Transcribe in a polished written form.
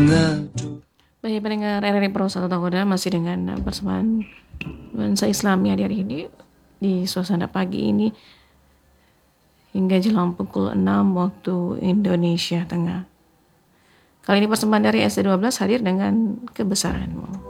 Baik pendengar RRI Pro 1 Takoda, masih dengan persembahan nuansa Islami hari ini di suasana pagi ini hingga jelang pukul 6 waktu Indonesia Tengah. Kali ini persembahan dari SD12 hadir dengan kebesaranmu.